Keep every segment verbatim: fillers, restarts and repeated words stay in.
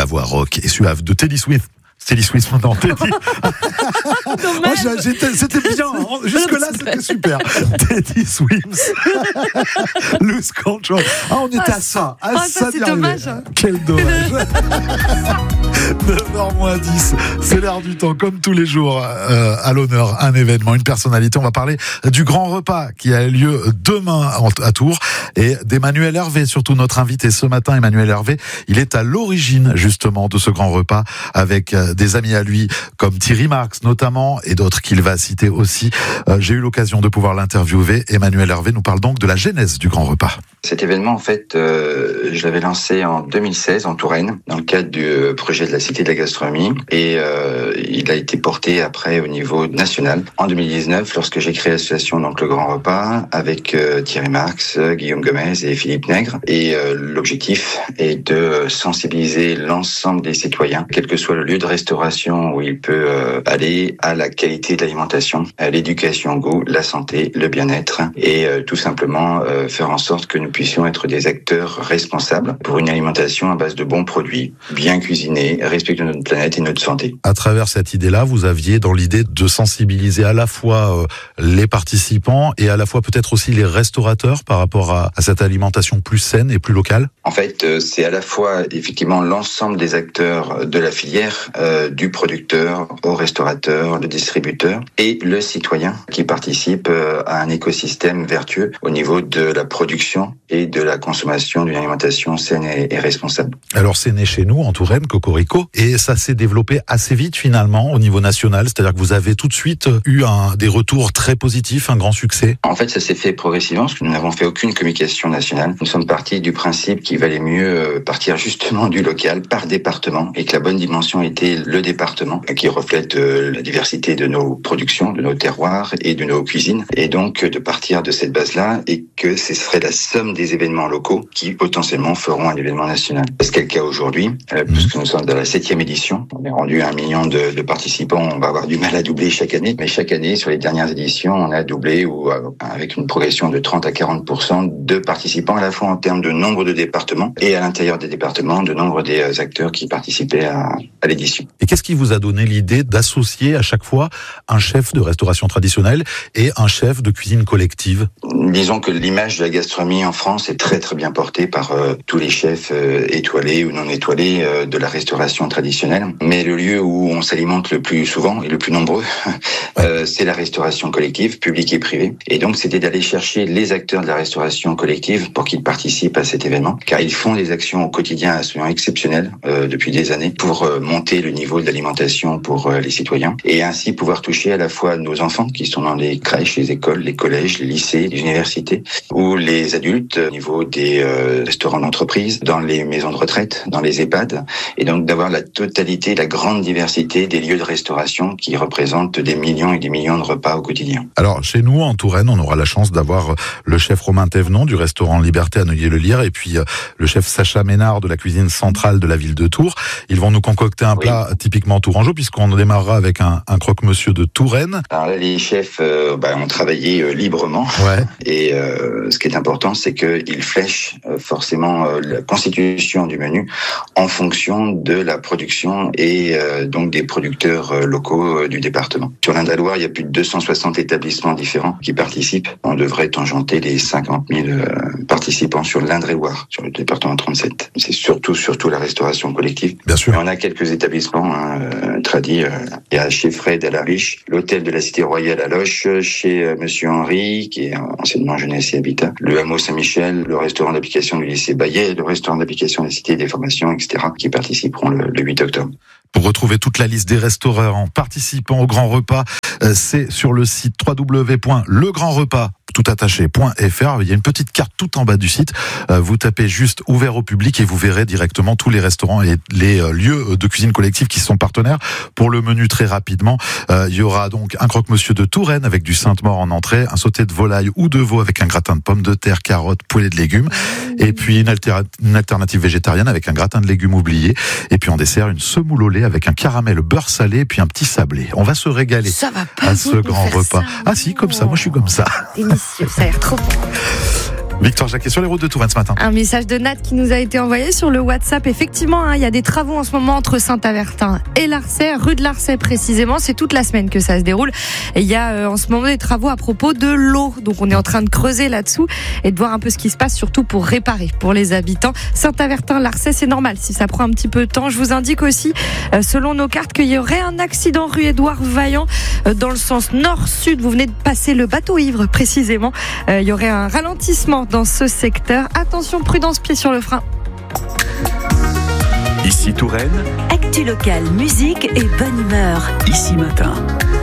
voix rock et suave de Teddy Swift. Teddy Swift, non, Teddy. Moi, j'étais, c'était bien. Jusque-là, c'était super. Teddy Swift. Lose Control. Ah, on était à ça. À ah, ça, ça c'est dommage. Hein. Quel dommage. neuf heures moins dix. C'est l'air du temps, comme tous les jours. Euh, à l'honneur, un événement, une personnalité. On va parler du grand repas qui a lieu demain à Tours et d'Emmanuel Hervé, surtout notre invité ce matin. Emmanuel Hervé, il est à l'origine, justement, de ce grand repas avec des amis à lui comme Thierry Marx notamment et d'autres qu'il va citer aussi. Euh, j'ai eu l'occasion de pouvoir l'interviewer. Emmanuel Hervé nous parle donc de la genèse du grand repas. Cet événement, en fait, euh, je l'avais lancé en deux mille seize en Touraine dans le cadre du projet de la Cité de la Gastronomie et euh, il a été porté après au niveau national en deux mille dix-neuf lorsque j'ai créé l'association donc le Grand Repas avec euh, Thierry Marx, Guillaume Gomez et Philippe Nègre et euh, l'objectif est de sensibiliser l'ensemble des citoyens, quel que soit le lieu de restauration où il peut euh, aller, à la qualité de l'alimentation, à l'éducation au goût, la santé, le bien-être et euh, tout simplement euh, faire en sorte que nous puissions être des acteurs responsables pour une alimentation à base de bons produits, bien cuisinés, respectueux de notre planète et notre santé. À travers cette idée-là, vous aviez dans l'idée de sensibiliser à la fois euh, les participants et à la fois peut-être aussi les restaurateurs par rapport à, à cette alimentation plus saine et plus locale. En fait, euh, c'est à la fois effectivement l'ensemble des acteurs de la filière, euh, du producteur au restaurateur, le distributeur et le citoyen qui participe euh, à un écosystème vertueux au niveau de la production et de la consommation d'une alimentation saine et, et responsable. Alors c'est né chez nous en Touraine, Cocorico, et ça s'est développé assez vite finalement au niveau national, c'est-à-dire que vous avez tout de suite eu un, des retours très positifs, un grand succès. En fait, ça s'est fait progressivement parce que nous n'avons fait aucune communication nationale. Nous sommes partis du principe qu'il valait mieux partir justement du local par département et que la bonne dimension était le département qui reflète la diversité de nos productions, de nos terroirs et de nos cuisines et donc de partir de cette base-là et que ce serait la somme des événements locaux qui potentiellement feront un événement national. C'est le cas aujourd'hui, euh, puisque nous sommes dans la septième édition. On est rendu à un million de, de participants. On va avoir du mal à doubler chaque année, mais chaque année, sur les dernières éditions, on a doublé ou euh, avec une progression de trente à quarante pour cent de participants, à la fois en termes de nombre de départements et à l'intérieur des départements, de nombre des euh, acteurs qui participaient à, à l'édition. Et qu'est-ce qui vous a donné l'idée d'associer à chaque fois un chef de restauration traditionnelle et un chef de cuisine collective ? Disons que l'image de la gastronomie en France est très très bien portée par euh, tous les chefs euh, étoilés ou non étoilés euh, de la restauration traditionnelle. Mais le lieu où on s'alimente le plus souvent et le plus nombreux, euh, c'est la restauration collective, publique et privée. Et donc c'était d'aller chercher les acteurs de la restauration collective pour qu'ils participent à cet événement, car ils font des actions au quotidien absolument exceptionnelles euh, depuis des années pour euh, monter le niveau de l'alimentation pour euh, les citoyens et ainsi pouvoir toucher à la fois nos enfants qui sont dans les crèches, les écoles, les collèges, les lycées, les universités ou les adultes au niveau des euh, restaurants d'entreprise, dans les maisons de retraite, dans les EHPAD, et donc d'avoir la totalité, la grande diversité des lieux de restauration qui représentent des millions et des millions de repas au quotidien. Alors chez nous en Touraine, on aura la chance d'avoir le chef Romain Thévenon du restaurant Liberté à Neuilly-le-Lyre et puis le chef Sacha Ménard de la cuisine centrale de la ville de Tours. Ils vont nous concocter un oui. plat typiquement tourangeau puisqu'on démarrera avec un, un croque-monsieur de Touraine. Alors là, les chefs euh, bah, ont travaillé euh, librement ouais. et euh, ce qui est important, c'est qu'ils flèchent euh, forcément euh, la constitution du menu en fonction de la production et euh, donc des producteurs euh, locaux euh, du département. Sur l'Indre-et-Loire, il y a plus de deux cent soixante établissements différents qui participent. On devrait tangenter les cinquante mille euh, participants sur l'Indre-et-Loire, sur le département trente-sept. C'est surtout surtout la restauration collective. Bien sûr. Mais on a quelques établissements hein, euh, tradis. Euh, il y a chez Fred à La Riche, l'hôtel de la Cité Royale à Loche, chez euh, Monsieur Henri, qui est enseignement jeunesse et habitat, le hameau Saint-Michel, le restaurant d'application du lycée Bayet, le restaurant d'application de la Cité des formations, et cetera, qui participeront le, le huit octobre. Pour retrouver toute la liste des restaurants participant au grand repas, euh, c'est sur le site w w w point le grand repas tout attaché point f r. Il y a une petite carte tout en bas du site. Euh, vous tapez juste ouvert au public et vous verrez directement tous les restaurants et les euh, lieux de cuisine collective qui sont partenaires. Pour le menu très rapidement, euh, il y aura donc un croque-monsieur de Touraine avec du Sainte-Maure en entrée, un sauté de volaille ou de veau avec un gratin de pommes de terre, carottes, poêlée de légumes, et puis une, alter- une alternative végétarienne avec un gratin de légumes oublié, et puis en dessert une semoule au lait avec un caramel beurre salé et puis un petit sablé. On va se régaler ça va pas à ce grand repas. Ça. Ah si, comme ça, moi je suis comme ça. Délicieux, ça a l'air trop bon. Victoire Jacquet sur les routes de Touraine ce matin. Un message de Nat qui nous a été envoyé sur le WhatsApp. Effectivement, hein, il y a des travaux en ce moment entre Saint-Avertin et Larçay, rue de Larçay précisément. C'est toute la semaine que ça se déroule. Et il y a euh, en ce moment des travaux à propos de l'eau. Donc on est en train de creuser là-dessous et de voir un peu ce qui se passe, surtout pour réparer pour les habitants. Saint-Avertin, Larçay, c'est normal si ça prend un petit peu de temps. Je vous indique aussi, euh, selon nos cartes, qu'il y aurait un accident rue Édouard Vaillant euh, dans le sens nord-sud. Vous venez de passer le bateau ivre précisément. Euh, il y aurait un ralentissement dans ce secteur. Attention, prudence, pied sur le frein. Ici Touraine, actu locale, musique et bonne humeur. Ici Matin.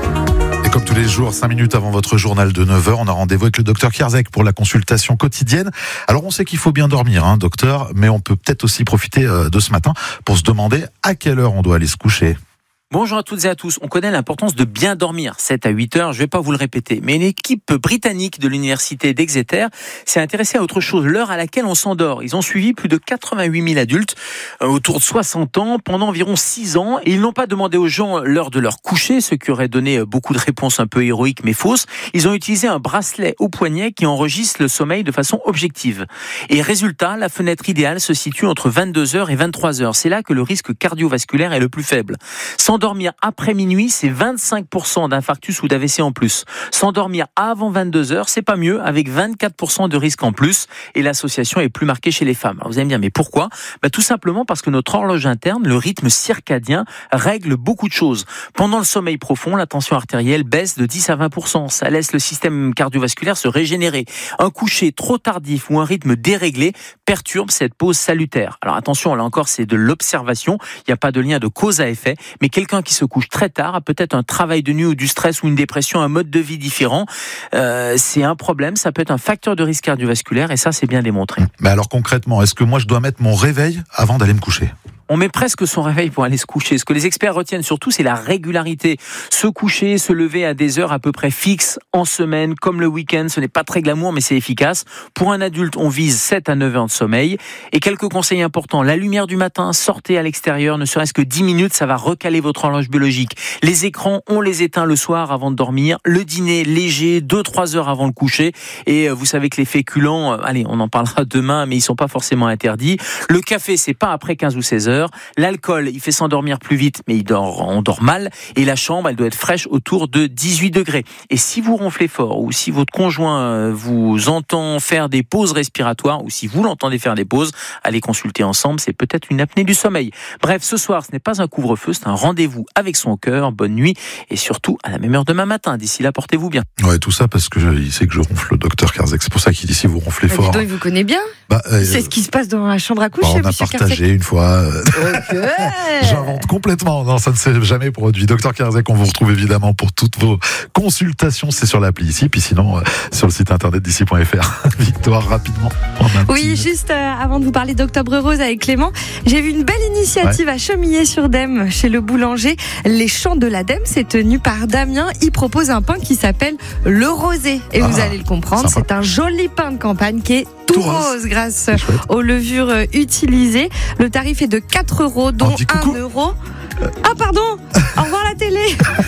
Et comme tous les jours, cinq minutes avant votre journal de neuf heures, on a rendez-vous avec le docteur Kierzek pour la consultation quotidienne. Alors on sait qu'il faut bien dormir, hein, docteur, mais on peut peut-être aussi profiter de ce matin pour se demander à quelle heure on doit aller se coucher. Bonjour à toutes et à tous. On connaît l'importance de bien dormir, sept à huit heures, je vais pas vous le répéter. Mais une équipe britannique de l'université d'Exeter s'est intéressée à autre chose, l'heure à laquelle on s'endort. Ils ont suivi plus de quatre-vingt-huit mille adultes, euh, autour de soixante ans, pendant environ six ans. Et ils n'ont pas demandé aux gens l'heure de leur coucher, ce qui aurait donné beaucoup de réponses un peu héroïques mais fausses. Ils ont utilisé un bracelet au poignet qui enregistre le sommeil de façon objective. Et résultat, la fenêtre idéale se situe entre vingt-deux heures et vingt-trois heures. C'est là que le risque cardiovasculaire est le plus faible. Sans S'endormir après minuit, c'est vingt-cinq pour cent d'infarctus ou d'A V C en plus. S'endormir avant vingt-deux heures, c'est pas mieux, avec vingt-quatre pour cent de risque en plus. Et l'association est plus marquée chez les femmes. Alors vous allez me dire, mais pourquoi ? Bah, tout simplement parce que notre horloge interne, le rythme circadien, règle beaucoup de choses. Pendant le sommeil profond, la tension artérielle baisse de dix à vingt pour cent. Ça laisse le système cardiovasculaire se régénérer. Un coucher trop tardif ou un rythme déréglé perturbe cette pause salutaire. Alors attention, là encore, c'est de l'observation. Il n'y a pas de lien de cause à effet. Mais quelqu'un qui se couche très tard a peut-être un travail de nuit ou du stress ou une dépression, un mode de vie différent. Euh, c'est un problème, ça peut être un facteur de risque cardiovasculaire et ça, c'est bien démontré. Mais alors concrètement, est-ce que moi je dois mettre mon réveil avant d'aller me coucher ? On met presque son réveil pour aller se coucher. Ce que les experts retiennent surtout, c'est la régularité. Se coucher, se lever à des heures à peu près fixes en semaine, comme le week-end. Ce n'est pas très glamour, mais c'est efficace. Pour un adulte, on vise sept à neuf heures de sommeil. Et quelques conseils importants. La lumière du matin, sortez à l'extérieur, ne serait-ce que dix minutes, ça va recaler votre horloge biologique. Les écrans, on les éteint le soir avant de dormir. Le dîner léger, deux à trois heures avant le coucher. Et vous savez que les féculents, allez, on en parlera demain, mais ils sont pas forcément interdits. Le café, c'est pas après quinze ou seize heures. L'alcool, il fait s'endormir plus vite, mais il dort, on dort mal. Et la chambre, elle doit être fraîche autour de dix-huit degrés. Et si vous ronflez fort, ou si votre conjoint vous entend faire des pauses respiratoires, ou si vous l'entendez faire des pauses, allez consulter ensemble, c'est peut-être une apnée du sommeil. Bref, ce soir, ce n'est pas un couvre-feu, c'est un rendez-vous avec son cœur. Bonne nuit, et surtout à la même heure demain matin. D'ici là, portez-vous bien. Ouais, tout ça parce que je, il sait que je ronfle, le docteur Kierzek. C'est pour ça qu'il dit si vous ronflez bah, fort. Dis donc, il vous connaît bien. Bah, euh, c'est ce qui se passe dans la chambre à coucher. Bah, on a partagé Kierzek. Une fois. Okay. J'invente complètement. Non, ça ne s'est jamais produit. Docteur Kierzek, on vous retrouve évidemment pour toutes vos consultations. C'est sur l'appli ici, puis sinon euh, sur le site internet d'ici point f r. Victoire, rapidement. Oui, juste euh, avant de vous parler d'Octobre Rose avec Clément, j'ai vu une belle initiative ouais. à Chemillé-sur-Dème, chez le boulanger. Les Chants de la Dème, c'est tenu par Damien. Il propose un pain qui s'appelle le rosé. Et ah, vous allez le comprendre, sympa. C'est un joli pain de campagne qui est tout, tout rose, rose grâce aux levures utilisées. Le tarif est de quatre euros, dont un euro. Ah pardon, au revoir la télé.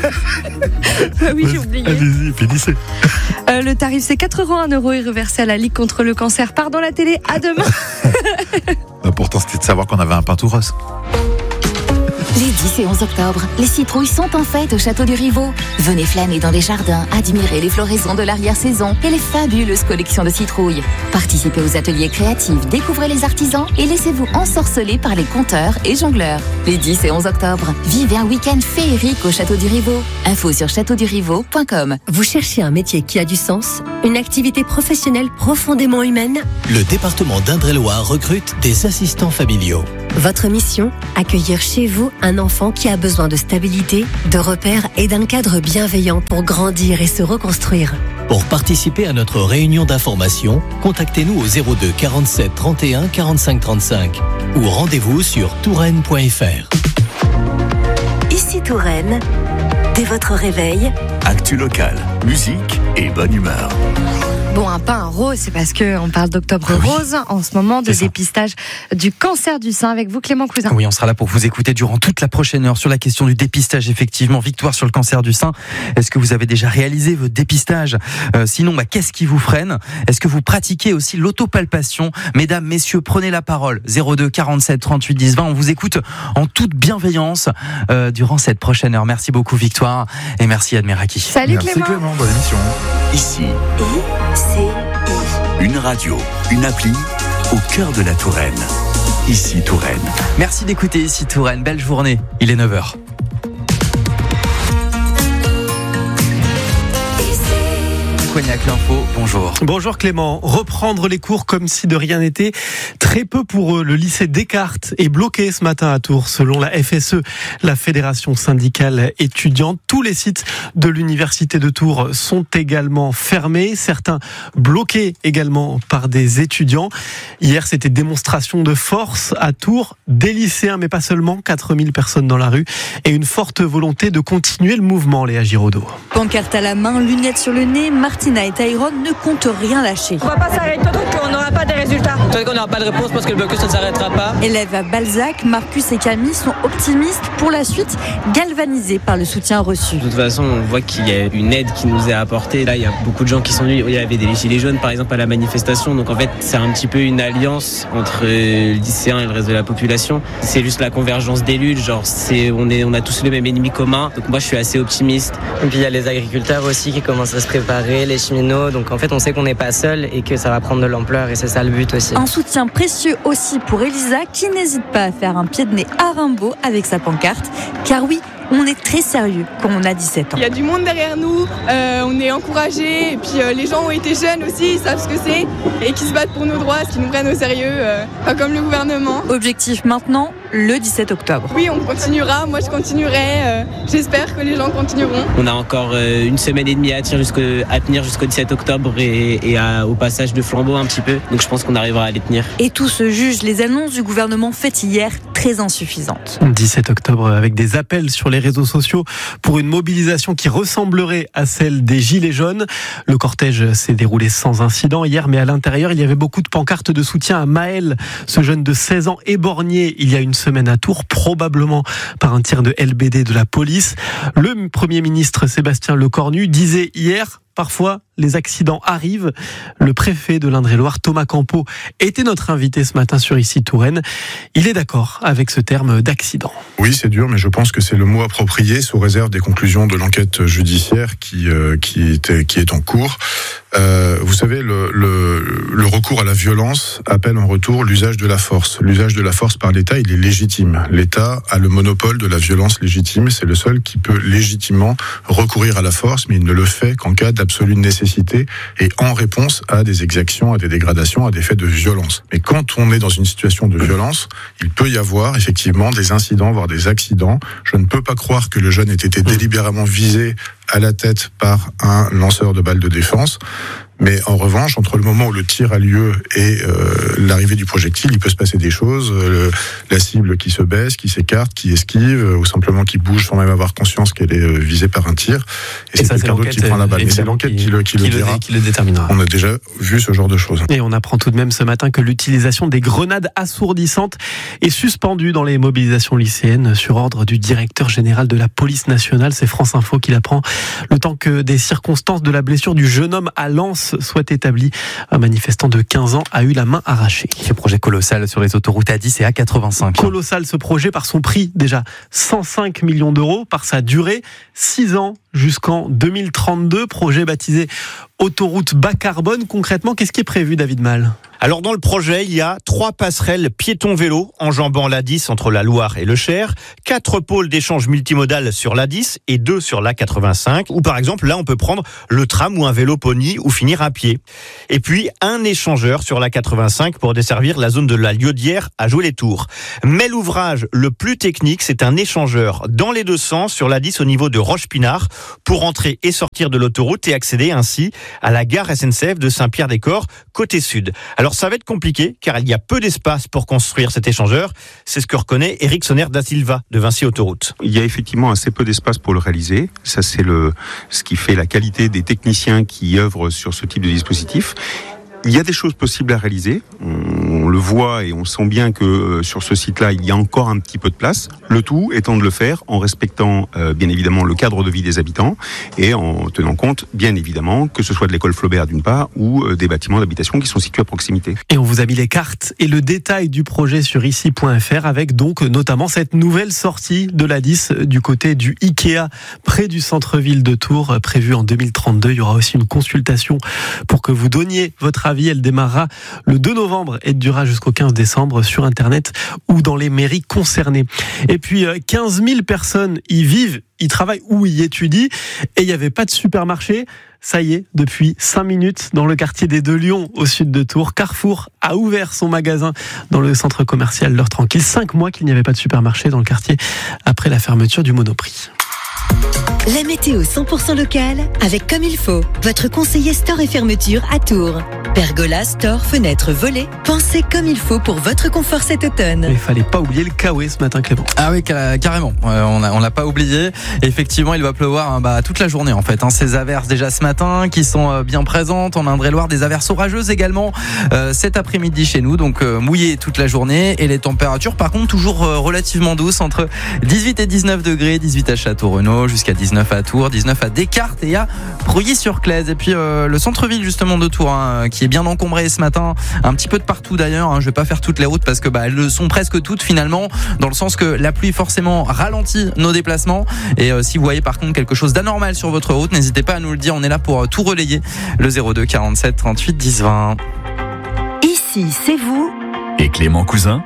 Oui, j'ai oublié. Allez-y, finissez. Euh, le tarif c'est quatre euros, un euro est reversé à la Ligue contre le cancer. Pardon la télé, à demain. L'important c'était de savoir qu'on avait un pain tout rose. Les dix et onze octobre, les citrouilles sont en fête au Château du Rivaux. Venez flâner dans les jardins, admirer les floraisons de l'arrière-saison et les fabuleuses collections de citrouilles. Participez aux ateliers créatifs, découvrez les artisans et laissez-vous ensorceler par les conteurs et jongleurs. Les dix et onze octobre, vivez un week-end féerique au Château du Rivaux. Info sur château du rivaux point com. Vous cherchez un métier qui a du sens, une activité professionnelle profondément humaine ? Le département d'Indre-et-Loire recrute des assistants familiaux. Votre mission, accueillir chez vous un enfant qui a besoin de stabilité, de repères et d'un cadre bienveillant pour grandir et se reconstruire. Pour participer à notre réunion d'information, contactez-nous au zéro deux quarante-sept trente et un quarante-cinq trente-cinq ou rendez-vous sur touraine point f r. Ici Touraine, dès votre réveil, actu locale, musique et bonne humeur. Bon, un pas un rose, c'est parce qu'on parle d'Octobre Ah oui. Rose, en ce moment de C'est ça. dépistage du cancer du sein avec vous, Clément Cousin. Oui, on sera là pour vous écouter durant toute la prochaine heure sur la question du dépistage. Effectivement, victoire sur le cancer du sein. Est-ce que vous avez déjà réalisé votre dépistage ? euh, Sinon, bah, qu'est-ce qui vous freine ? Est-ce que vous pratiquez aussi l'autopalpation ? Mesdames, messieurs, prenez la parole. zéro deux quarante-sept trente-huit dix vingt. On vous écoute en toute bienveillance euh, durant cette prochaine heure. Merci beaucoup, Victoire. Et merci, Admiraki. Salut Merci Clément. Clément, bonne émission. Ici, C une radio, une appli au cœur de la Touraine. Ici Touraine. Merci d'écouter ici Touraine. Belle journée. Il est neuf heures. Cognac l'info, bonjour. Bonjour Clément. Reprendre les cours comme si de rien n'était, très peu pour eux. Le lycée Descartes est bloqué ce matin à Tours, selon la F S E, la Fédération syndicale étudiante. Tous les sites de l'université de Tours sont également fermés, certains bloqués également par des étudiants. Hier, c'était démonstration de force à Tours, des lycéens, mais pas seulement, quatre mille personnes dans la rue, et une forte volonté de continuer le mouvement, Léa Giraudot. Pancarte à la main, lunettes sur le nez, Martina et Tyrone ne comptent rien lâcher. On va pas s'arrêter tant qu'on n'aura pas de résultats. Tant qu'on n'aura pas de réponse parce que le blocus ne s'arrêtera pas. Élèves à Balzac, Marcus et Camille sont optimistes pour la suite, galvanisés par le soutien reçu. De toute façon, on voit qu'il y a une aide qui nous est apportée. Là, il y a beaucoup de gens qui sont venus. Il y avait des gilets jaunes, par exemple, à la manifestation. Donc en fait, c'est un petit peu une alliance entre les lycéens et le reste de la population. C'est juste la convergence des luttes. Genre, c'est, on, est, on a tous le même ennemi commun. Donc moi, je suis assez optimiste. Et puis il y a les agriculteurs aussi qui commencent à se préparer, les cheminots. Donc en fait, on sait qu'on n'est pas seul et que ça va prendre de l'ampleur et c'est ça le but aussi. Un soutien précieux aussi pour Elisa qui n'hésite pas à faire un pied de nez à Rimbaud avec sa pancarte. Car oui, on est très sérieux quand on a dix-sept ans. Il y a du monde derrière nous, euh, on est encouragés, et puis euh, les gens ont été jeunes aussi, ils savent ce que c'est, et qui se battent pour nos droits, qui nous prennent au sérieux, euh, pas comme le gouvernement. Objectif maintenant, le dix-sept octobre. Oui, on continuera, moi je continuerai, euh, j'espère que les gens continueront. On a encore euh, une semaine et demie à tenir jusqu'au, à tenir jusqu'au dix-sept octobre et, et à, au passage de flambeau un petit peu. Donc je pense qu'on arrivera à les tenir. Et tout se juge, les annonces du gouvernement faites hier très insuffisantes. dix-sept octobre avec des appels sur les réseaux sociaux pour une mobilisation qui ressemblerait à celle des Gilets jaunes. Le cortège s'est déroulé sans incident hier, mais à l'intérieur, il y avait beaucoup de pancartes de soutien à Maël, ce jeune de seize ans éborgné il y a une semaine à Tours, probablement par un tir de L B D de la police. Le Premier ministre Sébastien Lecornu disait hier: parfois, les accidents arrivent. Le préfet de l'Indre-et-Loire, Thomas Campeau, était notre invité ce matin sur Ici Touraine. Il est d'accord avec ce terme d'accident. Oui, c'est dur, mais je pense que c'est le mot approprié, sous réserve des conclusions de l'enquête judiciaire qui, euh, qui, était, qui est en cours. Euh, vous savez, le, le, le recours à la violence appelle en retour l'usage de la force. L'usage de la force par l'État, il est légitime. L'État a le monopole de la violence légitime. C'est le seul qui peut légitimement recourir à la force, mais il ne le fait qu'en cas d'absolue nécessité et en réponse à des exactions, à des dégradations, à des faits de violence. Mais quand on est dans une situation de violence, il peut y avoir effectivement des incidents, voire des accidents. Je ne peux pas croire que le jeune ait été délibérément visé à la tête par un lanceur de balles de défense. Mais en revanche, entre le moment où le tir a lieu et euh, l'arrivée du projectile, il peut se passer des choses. Euh, la cible qui se baisse, qui s'écarte, qui esquive, euh, ou simplement qui bouge sans même avoir conscience qu'elle est euh, visée par un tir. Et, et c'est ça, quelqu'un d'autre qui prend la balle. Mais c'est l'enquête qui, qui, le, qui, qui, le, dira. Qui le déterminera. On a déjà vu ce genre de choses. Et on apprend tout de même ce matin que l'utilisation des grenades assourdissantes est suspendue dans les mobilisations lycéennes sur ordre du directeur général de la police nationale. C'est France Info qui l'apprend. Le temps que des circonstances de la blessure du jeune homme à Lens soit établi. Un manifestant de quinze ans a eu la main arrachée. Ce projet colossal sur les autoroutes A dix et A quatre-vingt-cinq. Colossal ce projet par son prix, déjà cent cinq millions d'euros, par sa durée, six ans jusqu'en deux mille trente-deux. Projet baptisé autoroute bas carbone. Concrètement, qu'est-ce qui est prévu, David Mal ? Alors dans le projet, il y a trois passerelles piéton-vélo enjambant l'A dix entre la Loire et le Cher, quatre pôles d'échange multimodal sur l'A dix et deux sur l'A quatre-vingt-cinq, où par exemple là on peut prendre le tram ou un vélo pony ou finir à pied. Et puis un échangeur sur l'A quatre-vingt-cinq pour desservir la zone de la Liaudière à Jouer-les-Tours. Mais l'ouvrage le plus technique, c'est un échangeur dans les deux sens sur l'A dix au niveau de Roche-Pinard, pour entrer et sortir de l'autoroute et accéder ainsi à la gare S N C F de Saint-Pierre-des-Corps, côté sud. Alors ça va être compliqué car il y a peu d'espace pour construire cet échangeur. C'est ce que reconnaît Éric Sonner da Silva de Vinci Autoroute. Il y a effectivement assez peu d'espace pour le réaliser. Ça, c'est le, ce qui fait la qualité des techniciens qui œuvrent sur ce type de dispositif. Il y a des choses possibles à réaliser. On le voit et on sent bien que euh, sur ce site-là, il y a encore un petit peu de place. Le tout étant de le faire en respectant euh, bien évidemment le cadre de vie des habitants et en tenant compte bien évidemment que ce soit de l'école Flaubert d'une part ou euh, des bâtiments d'habitation qui sont situés à proximité. Et on vous a mis les cartes et le détail du projet sur ici point f r avec donc notamment cette nouvelle sortie de l'A dix du côté du Ikea près du centre-ville de Tours prévue en deux mille trente-deux. Il y aura aussi une consultation pour que vous donniez votre avis. Elle démarrera le deux novembre et durera jusqu'au quinze décembre sur Internet ou dans les mairies concernées. Et puis quinze mille personnes y vivent, y travaillent ou y étudient et il n'y avait pas de supermarché. Ça y est, depuis cinq minutes, dans le quartier des Deux Lions, au sud de Tours, Carrefour a ouvert son magasin dans le centre commercial L'Heure Tranquille. Cinq mois qu'il n'y avait pas de supermarché dans le quartier après la fermeture du Monoprix. La météo cent pour cent locale avec Comme il faut, votre conseiller store et fermeture à Tours. Pergola, store, fenêtres, volets, pensez comme il faut pour votre confort cet automne. Il fallait pas oublier le Kawe ce matin, Clément. Ah oui, carrément, euh, on a, on l'a pas oublié. Effectivement, il va pleuvoir hein, bah, toute la journée en fait. Hein. Ces averses déjà ce matin qui sont euh, bien présentes en Indre-et-Loire, des averses orageuses également euh, cet après-midi chez nous, donc euh, mouillé toute la journée et les températures par contre toujours euh, relativement douces entre dix-huit et dix-neuf degrés, dix-huit à Château-Renaud jusqu'à dix-neuf à Tours, dix-neuf à Descartes et à Preuilly-sur-Claise. Et puis euh, le centre-ville justement de Tours hein, qui est bien encombré ce matin, un petit peu de partout d'ailleurs, hein. Je vais pas faire toutes les routes parce que bah, elles le sont presque toutes finalement, dans le sens que la pluie forcément ralentit nos déplacements et euh, si vous voyez par contre quelque chose d'anormal sur votre route, n'hésitez pas à nous le dire, on est là pour euh, tout relayer, le zéro deux quarante-sept trente-huit dix vingt. Ici, c'est vous et Clément Cousin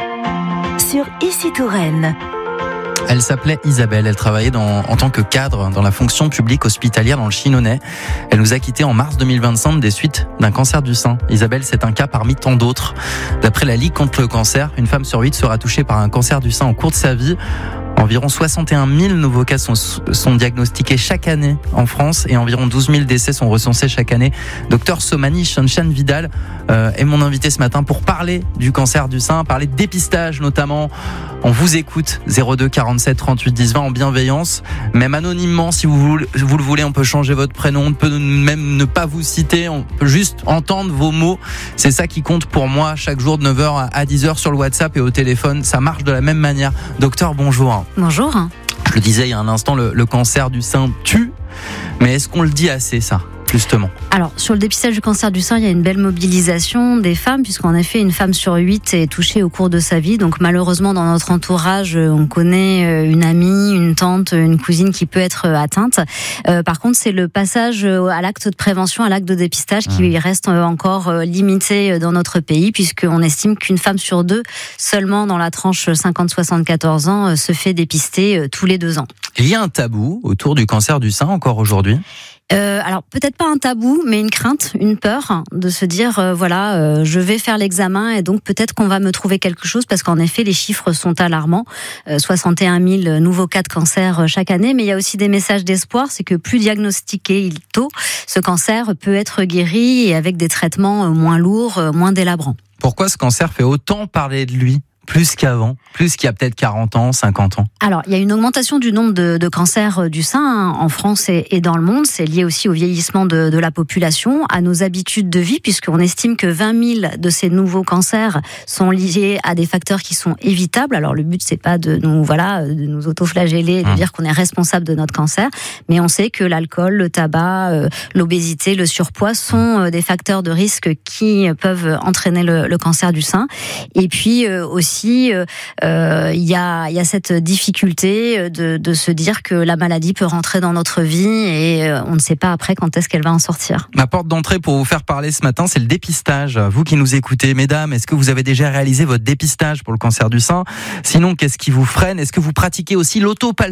sur Ici Touraine. Elle s'appelait Isabelle, elle travaillait dans, en tant que cadre dans la fonction publique hospitalière dans le Chinonnais. Elle nous a quittés en mars deux mille vingt-cinq des suites d'un cancer du sein. Isabelle, c'est un cas parmi tant d'autres. D'après la Ligue contre le cancer, une femme sur huit sera touchée par un cancer du sein au cours de sa vie. Environ soixante et un mille nouveaux cas sont, sont diagnostiqués chaque année en France et environ douze mille décès sont recensés chaque année. Docteur Somani Shanshan Vidal euh, est mon invité ce matin pour parler du cancer du sein, parler de dépistage notamment. On vous écoute, zéro deux quarante-sept trente-huit dix vingt en bienveillance, même anonymement si vous, voulez, vous le voulez, on peut changer votre prénom, on peut même ne pas vous citer, on peut juste entendre vos mots. C'est ça qui compte pour moi chaque jour de neuf heures à dix heures sur le WhatsApp et au téléphone, ça marche de la même manière. Docteur, bonjour. Bonjour. Je le disais il y a un instant, le, le cancer du sein tue, mais est-ce qu'on le dit assez ça ? Justement. Alors, sur le dépistage du cancer du sein, il y a une belle mobilisation des femmes, puisqu'en effet, une femme sur huit est touchée au cours de sa vie. Donc, malheureusement, dans notre entourage, on connaît une amie, une tante, une cousine qui peut être atteinte. Euh, par contre, c'est le passage à l'acte de prévention, à l'acte de dépistage qui mmh. reste encore limité dans notre pays, puisqu'on estime qu'une femme sur deux, seulement dans la tranche cinquante soixante-quatorze ans, se fait dépister tous les deux ans. Il y a un tabou autour du cancer du sein encore aujourd'hui ? Euh, alors peut-être pas un tabou, mais une crainte, une peur de se dire euh, voilà, euh, je vais faire l'examen et donc peut-être qu'on va me trouver quelque chose parce qu'en effet les chiffres sont alarmants, euh, soixante et un mille nouveaux cas de cancer chaque année, mais il y a aussi des messages d'espoir, c'est que plus diagnostiqué tôt, ce cancer peut être guéri et avec des traitements moins lourds, moins délabrants. Pourquoi ce cancer fait autant parler de lui ? Plus qu'avant, plus qu'il y a peut-être quarante ans, cinquante ans. Alors, il y a une augmentation du nombre de, de cancers du sein hein, en France et, et dans le monde. C'est lié aussi au vieillissement de, de la population, à nos habitudes de vie, puisqu'on estime que vingt mille de ces nouveaux cancers sont liés à des facteurs qui sont évitables. Alors, le but, c'est pas de nous, voilà, de nous autoflageller, de mmh. dire qu'on est responsable de notre cancer, mais on sait que l'alcool, le tabac, euh, l'obésité, le surpoids sont euh, des facteurs de risque qui peuvent entraîner le, le cancer du sein. Et puis euh, aussi, il euh, y, a, y a cette difficulté de, de se dire que la maladie peut rentrer dans notre vie et on ne sait pas après quand est-ce qu'elle va en sortir. Ma porte d'entrée pour vous faire parler ce matin, c'est le dépistage. Vous qui nous écoutez, mesdames, est-ce que vous avez déjà réalisé votre dépistage pour le cancer du sein ? Sinon, qu'est-ce qui vous freine ? Est-ce que vous pratiquez aussi l'autopalpation ?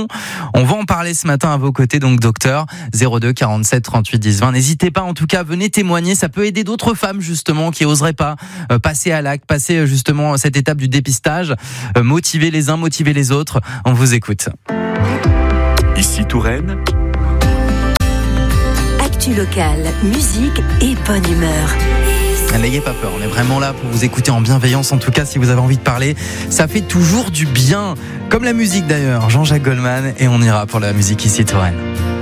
On va en parler ce matin à vos côtés, donc docteur, zéro deux quarante-sept trente-huit dix vingt. N'hésitez pas, en tout cas, venez témoigner. Ça peut aider d'autres femmes, justement, qui oseraient pas passer à l'acte, passer justement cette étape du dépistage, euh, motiver les uns, motiver les autres. On vous écoute. Ici Touraine. Actu locale, musique et bonne humeur. N'ayez pas peur, on est vraiment là pour vous écouter en bienveillance. En tout cas, si vous avez envie de parler, ça fait toujours du bien. Comme la musique d'ailleurs, Jean-Jacques Goldman, et on ira pour la musique ici Touraine.